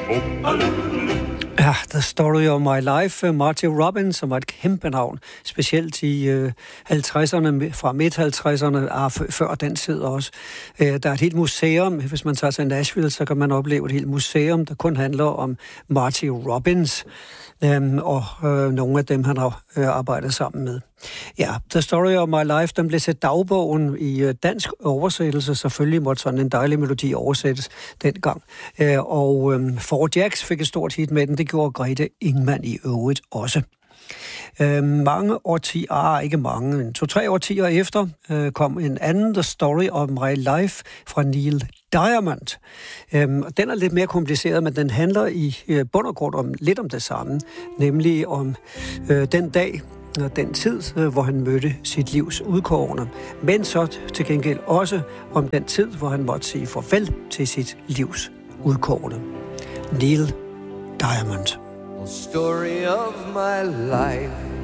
Ja, The Story of My Life, Marty Robbins, som var et kæmpe navn, specielt i 50'erne, fra midt-50'erne, før den tid også. Der er et helt museum, hvis man tager til Nashville, så kan man opleve et helt museum, der kun handler om Marty Robbins, og nogle af dem, han har arbejdet sammen med. Ja, The Story of My Life, den blev til dagbogen i dansk oversættelse. Selvfølgelig måtte sådan en dejlig melodi oversættes dengang. Og Four Jacks fik et stort hit med den. Det gjorde Grete Ingman i øvrigt også. Mange årtier, ikke mange, 2-3 årtier efter, kom en anden The Story of My Life fra Neil Diamond. Den er lidt mere kompliceret, men den handler i bund og grund lidt om det samme, nemlig om den dag, den tid, hvor han mødte sit livs udkårne, men så til gengæld også om den tid, hvor han måtte sige farvel til sit livs udkårne. Neil Diamond. Story of my life,